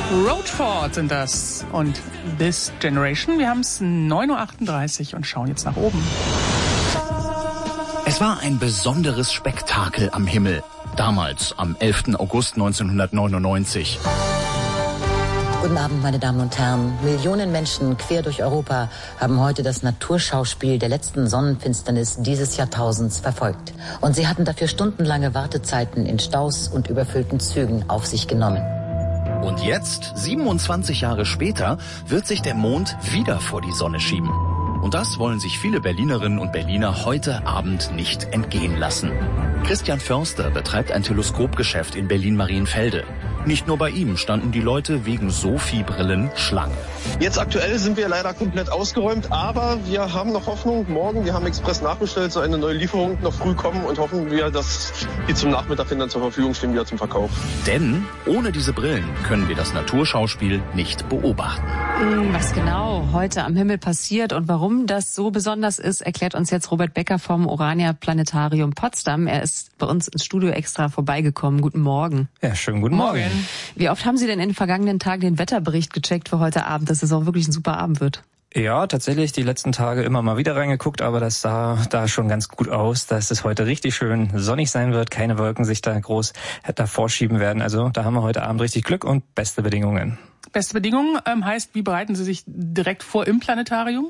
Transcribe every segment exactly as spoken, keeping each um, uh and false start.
Roachford sind das und This Generation. Wir haben es neun Uhr achtunddreißig und schauen jetzt nach oben. Es war ein besonderes Spektakel am Himmel. Damals, am elften August neunzehnhundertneunundneunzig. Guten Abend, meine Damen und Herren. Millionen Menschen quer durch Europa haben heute das Naturschauspiel der letzten Sonnenfinsternis dieses Jahrtausends verfolgt. Und sie hatten dafür stundenlange Wartezeiten in Staus und überfüllten Zügen auf sich genommen. Und jetzt, siebenundzwanzig Jahre später, wird sich der Mond wieder vor die Sonne schieben. Und das wollen sich viele Berlinerinnen und Berliner heute Abend nicht entgehen lassen. Christian Förster betreibt ein Teleskopgeschäft in Berlin-Marienfelde. Nicht nur bei ihm standen die Leute wegen Sophie-Brillen Schlange. Jetzt aktuell sind wir leider komplett ausgeräumt, aber wir haben noch Hoffnung. Morgen, wir haben express nachbestellt, so eine neue Lieferung noch früh kommen und hoffen wir, dass die zum Nachmittag hin dann zur Verfügung stehen, wieder zum Verkauf. Denn ohne diese Brillen können wir das Naturschauspiel nicht beobachten. Was genau heute am Himmel passiert und warum das so besonders ist, erklärt uns jetzt Robert Becker vom Orania Planetarium Potsdam. Er ist bei uns ins Studio extra vorbeigekommen. Guten Morgen. Ja, schönen guten Morgen. Morgen. Wie oft haben Sie denn in den vergangenen Tagen den Wetterbericht gecheckt für heute Abend, dass es auch wirklich ein super Abend wird? Ja, tatsächlich die letzten Tage immer mal wieder reingeguckt, aber das sah da schon ganz gut aus, dass es heute richtig schön sonnig sein wird, keine Wolken sich da groß davor schieben werden. Also da haben wir heute Abend richtig Glück und beste Bedingungen. Beste Bedingungen ähm, heißt, wie bereiten Sie sich direkt vor im Planetarium?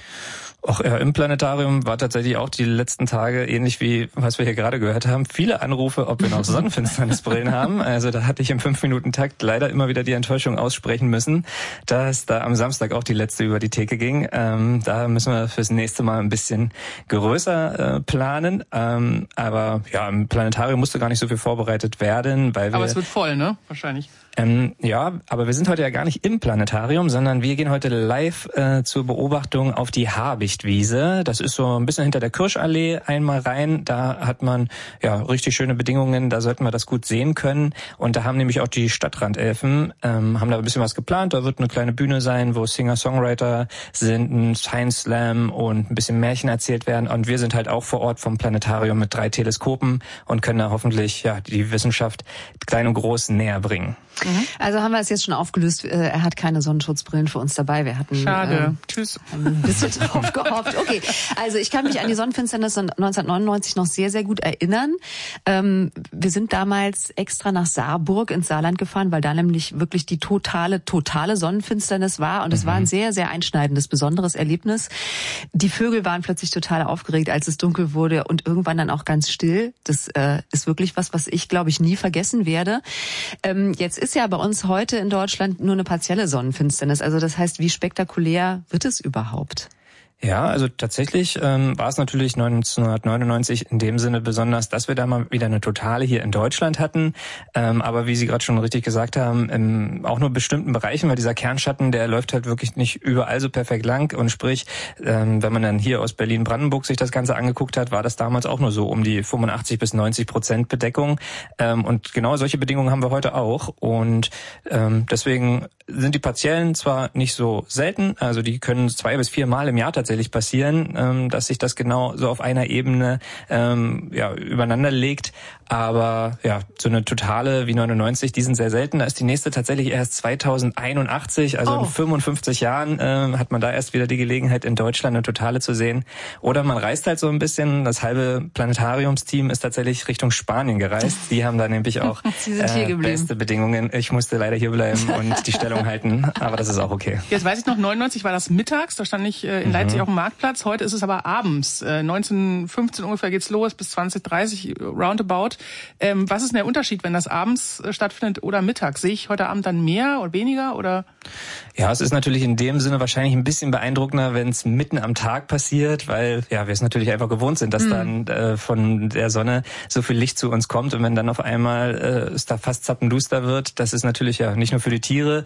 Auch ja, im Planetarium war tatsächlich auch die letzten Tage, ähnlich wie was wir hier gerade gehört haben, viele Anrufe, ob wir noch Sonnenfinsternisbrillen haben. Also da hatte ich im Fünf-Minuten-Takt leider immer wieder die Enttäuschung aussprechen müssen, dass da am Samstag auch die letzte über die Theke ging. Ähm, da müssen wir fürs nächste Mal ein bisschen größer äh, planen. Ähm, aber ja, im Planetarium musste gar nicht so viel vorbereitet werden, weil wir... Aber es wird voll, ne? Wahrscheinlich. Ähm, ja, aber wir sind heute ja gar nicht im Planetarium, sondern wir gehen heute live äh, zur Beobachtung auf die Habichtwiese. Das ist so ein bisschen hinter der Kirschallee einmal rein. Da hat man ja richtig schöne Bedingungen, da sollten wir das gut sehen können. Und da haben nämlich auch die Stadtrandelfen, ähm, haben da ein bisschen was geplant. Da wird eine kleine Bühne sein, wo Singer-Songwriter sind, ein Science Slam und ein bisschen Märchen erzählt werden. Und wir sind halt auch vor Ort vom Planetarium mit drei Teleskopen und können da hoffentlich ja die Wissenschaft klein und groß näher bringen. Also haben wir es jetzt schon aufgelöst. Er hat keine Sonnenschutzbrillen für uns dabei. Wir hatten Schade. Äh, Tschüss. Ein bisschen drauf gehofft. Okay, also ich kann mich an die Sonnenfinsternis neunzehnhundertneunundneunzig noch sehr, sehr gut erinnern. Ähm, wir sind damals extra nach Saarburg ins Saarland gefahren, weil da nämlich wirklich die totale, totale Sonnenfinsternis war. Und es mhm. war ein sehr, sehr einschneidendes, besonderes Erlebnis. Die Vögel waren plötzlich total aufgeregt, als es dunkel wurde und irgendwann dann auch ganz still. Das äh, ist wirklich was, was ich, glaube ich, nie vergessen werde. Ähm, jetzt ist ja bei uns heute in Deutschland nur eine partielle Sonnenfinsternis. Also das heißt, wie spektakulär wird es überhaupt? Ja, also tatsächlich ähm, war es natürlich neunzehnhundertneunundneunzig in dem Sinne besonders, dass wir da mal wieder eine totale hier in Deutschland hatten. Ähm, aber wie Sie gerade schon richtig gesagt haben, in auch nur bestimmten Bereichen, weil dieser Kernschatten, der läuft halt wirklich nicht überall so perfekt lang. Und sprich, ähm, wenn man dann hier aus Berlin-Brandenburg sich das Ganze angeguckt hat, war das damals auch nur so um die fünfundachtzig bis neunzig Prozent Bedeckung. Ähm, und genau solche Bedingungen haben wir heute auch. Und ähm, deswegen sind die partiellen zwar nicht so selten, also die können zwei bis vier Mal im Jahr tatsächlich passieren, ähm, dass sich das genau so auf einer Ebene ähm, ja übereinander legt. Aber ja, so eine totale wie neunundneunzig, die sind sehr selten. Da ist die nächste tatsächlich erst zweitausendeinundachtzig, also oh. in fünfundfünfzig Jahren ähm, hat man da erst wieder die Gelegenheit, in Deutschland eine totale zu sehen. Oder man reist halt so ein bisschen, das halbe Planetariumsteam ist tatsächlich Richtung Spanien gereist. Die haben da nämlich auch äh, beste Bedingungen. Ich musste leider hier bleiben und die Stellung halten, aber das ist auch okay. Jetzt weiß ich noch, neunundneunzig war das mittags, da stand ich äh, in Leipzig mhm. auf dem Marktplatz. Heute ist es aber abends. Äh, neunzehn fünfzehn ungefähr geht's los, bis zwanzig dreißig roundabout. Ähm, was ist denn der Unterschied, wenn das abends äh, stattfindet oder mittags? Sehe ich heute Abend dann mehr oder weniger? Oder? Ja, es ist natürlich in dem Sinne wahrscheinlich ein bisschen beeindruckender, wenn es mitten am Tag passiert, weil ja wir es natürlich einfach gewohnt sind, dass mhm. dann äh, von der Sonne so viel Licht zu uns kommt. Und wenn dann auf einmal äh, es da fast zappenduster wird, das ist natürlich ja nicht nur für die Tiere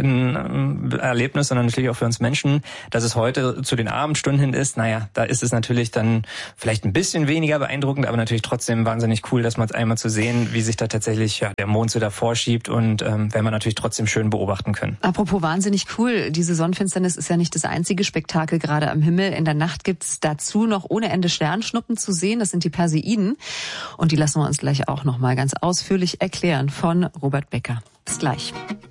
ein äh, Erlebnis, sondern natürlich auch für uns Menschen. Dass es heute zu den Abendstunden hin ist, naja, da ist es natürlich dann vielleicht ein bisschen weniger beeindruckend, aber natürlich trotzdem wahnsinnig cool, dass man es einmal zu sehen, wie sich da tatsächlich ja der Mond so davor schiebt und ähm, werden wir natürlich trotzdem schön beobachten können. Apropos wahnsinnig cool, diese Sonnenfinsternis ist ja nicht das einzige Spektakel gerade am Himmel. In der Nacht gibt's dazu noch ohne Ende Sternschnuppen zu sehen, das sind die Perseiden und die lassen wir uns gleich auch noch mal ganz ausführlich erklären von Robert Becker. Bis gleich.